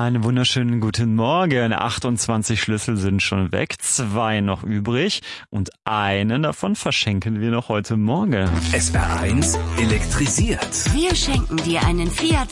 Einen wunderschönen guten Morgen. 28 Schlüssel sind schon weg, 2 noch übrig und einen davon verschenken wir noch heute Morgen. SR1 elektrisiert. Wir schenken dir einen Fiat